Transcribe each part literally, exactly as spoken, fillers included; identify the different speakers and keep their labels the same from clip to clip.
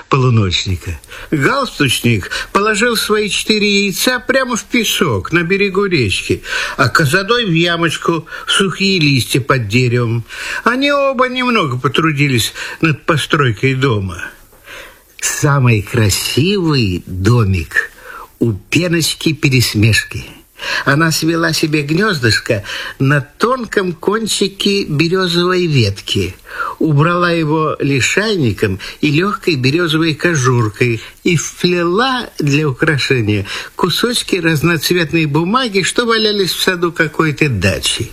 Speaker 1: полуночника. Галстучник положил свои четыре яйца прямо в песок на берегу речки, а козадой в ямочку в сухие листья под деревом. Они оба немного потрудились над постройкой дома. Самый красивый домик у Пеночки-Пересмешки. Она свела себе гнездышко на тонком кончике березовой ветки, убрала его лишайником и легкой березовой кожуркой и вплела для украшения кусочки разноцветной бумаги, что валялись в саду какой-то дачи.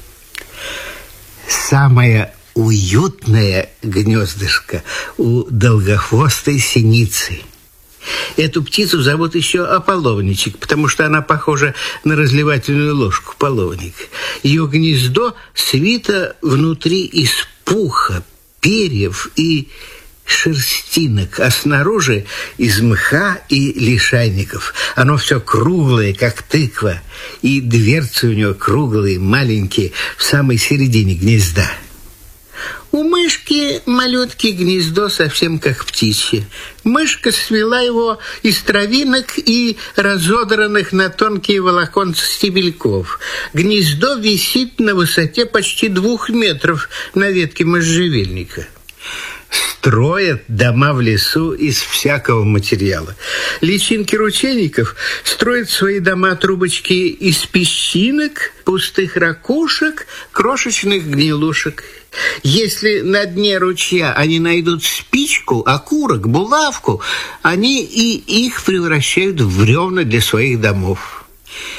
Speaker 1: Самое уютное гнездышко у долгохвостой синицы. Эту птицу зовут еще ополовничек, потому что она похожа на разливательную ложку половник. Ее гнездо свито внутри из пуха, перьев и шерстинок, а снаружи из мха и лишайников. Оно все круглое, как тыква, и дверцы у него круглые, маленькие, в самой середине гнезда. У мышки малютки гнездо совсем как птичье. Мышка свела его из травинок и разодранных на тонкие волоконца стебельков. Гнездо висит на высоте почти двух метров на ветке можжевельника. Строят дома в лесу из всякого материала. Личинки ручейников строят свои дома трубочки из песчинок, пустых ракушек, крошечных гнилушек. Если на дне ручья они найдут спичку, окурок, булавку, они и их превращают в бревна для своих домов.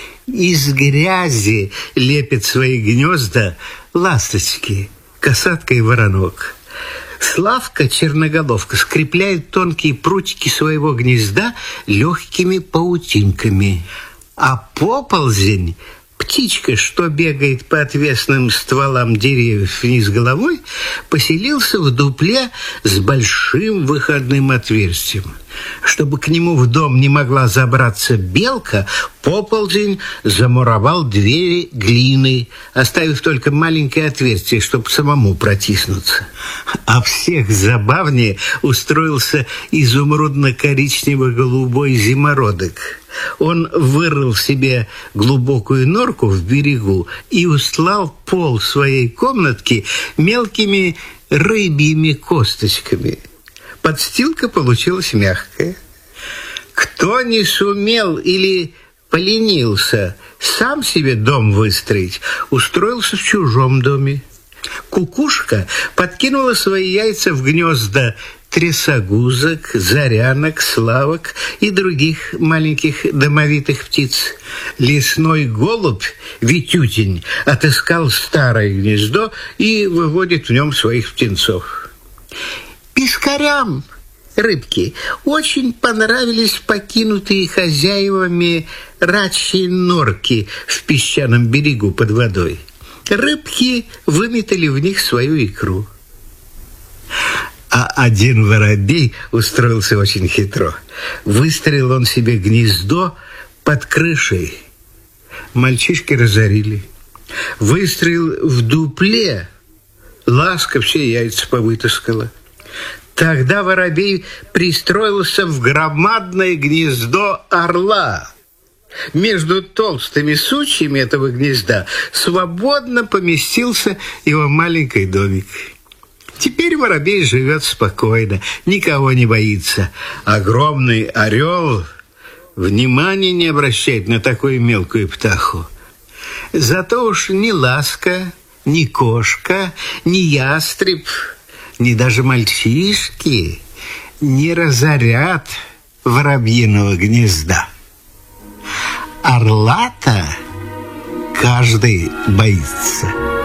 Speaker 1: Из грязи лепят свои гнезда ласточки, касатка и воронок. Славка черноголовка скрепляет тонкие прутики своего гнезда легкими паутинками, а поползень, птичка, что бегает по отвесным стволам деревьев вниз головой, поселился в дупле с большим выходным отверстием. Чтобы к нему в дом не могла забраться белка, поползень замуровал двери глиной, оставив только маленькое отверстие, чтобы самому протиснуться. А всех забавнее устроился изумрудно-коричнево-голубой зимородок. Он вырыл себе глубокую норку в берегу и устлал пол своей комнатки мелкими рыбьими косточками. Подстилка получилась мягкая. Кто не сумел или поленился сам себе дом выстроить, устроился в чужом доме. Кукушка подкинула свои яйца в гнезда трясогузок, зарянок, славок и других маленьких домовитых птиц. Лесной голубь, Витютень, отыскал старое гнездо и выводит в нем своих птенцов. Пескарям, рыбки, очень понравились покинутые хозяевами рачьи норки в песчаном берегу под водой. Рыбки выметали в них свою икру. А один воробей устроился очень хитро. Выстроил он себе гнездо под крышей. Мальчишки разорили. Выстроил в дупле. Ласка все яйца повытаскала. Тогда воробей пристроился в громадное гнездо орла. Между толстыми сучьями этого гнезда свободно поместился его маленький домик. Теперь воробей живет спокойно, никого не боится. Огромный орел внимания не обращает на такую мелкую птаху. Зато уж ни ласка, ни кошка, ни ястреб, ни даже мальчишки не разорят воробьиного гнезда. Орла-то каждый боится.